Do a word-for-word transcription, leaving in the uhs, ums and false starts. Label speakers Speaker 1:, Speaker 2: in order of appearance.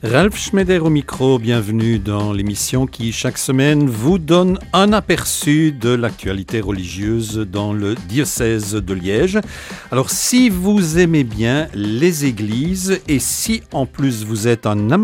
Speaker 1: Ralph Schmeder au micro, bienvenue dans l'émission qui chaque semaine vous donne un aperçu de l'actualité religieuse dans le diocèse de Liège. Alors si vous aimez bien les églises et si en plus vous êtes un amateur